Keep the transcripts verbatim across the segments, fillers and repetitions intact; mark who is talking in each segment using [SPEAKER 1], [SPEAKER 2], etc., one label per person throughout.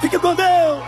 [SPEAKER 1] Fique com Deus!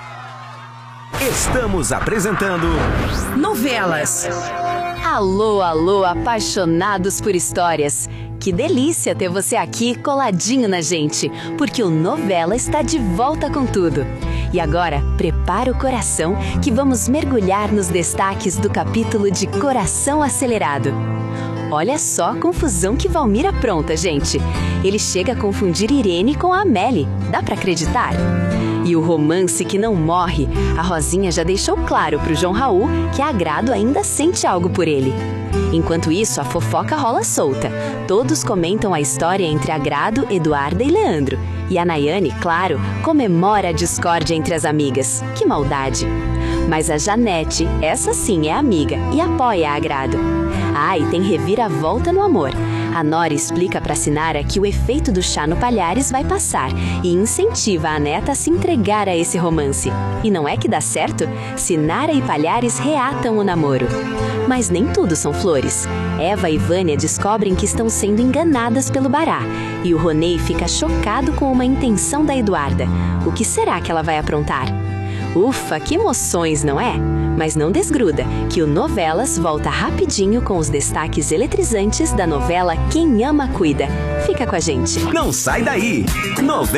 [SPEAKER 2] Estamos apresentando
[SPEAKER 3] Novelas.
[SPEAKER 4] Alô, alô, apaixonados por histórias. Que delícia ter você aqui coladinho na gente, porque o Novela está de volta com tudo. E agora, prepara o coração que vamos mergulhar nos destaques do capítulo de Coração Acelerado. Olha só a confusão que Valmir apronta, gente. Ele chega a confundir Irene com a Amélie. Dá pra acreditar? E o romance que não morre. A Rosinha já deixou claro pro João Raul que a Agrado ainda sente algo por ele. Enquanto isso, a fofoca rola solta. Todos comentam a história entre Agrado, Eduarda e Leandro. E a Nayane, claro, comemora a discórdia entre as amigas. Que maldade! Mas a Janete, essa sim é amiga e apoia a Agrado. Ah, e tem reviravolta no amor. A Nora explica para Sinara que o efeito do chá no Palhares vai passar e incentiva a neta a se entregar a esse romance. E não é que dá certo? Sinara e Palhares reatam o namoro. Mas nem tudo são flores. Eva e Vânia descobrem que estão sendo enganadas pelo Bará. E o Ronei fica chocado com uma intenção da Eduarda. O que será que ela vai aprontar? Ufa, que emoções, não é? Mas não desgruda, que o Novelas volta rapidinho com os destaques eletrizantes da novela Quem Ama Cuida. Fica com a gente.
[SPEAKER 2] Não sai daí! Novela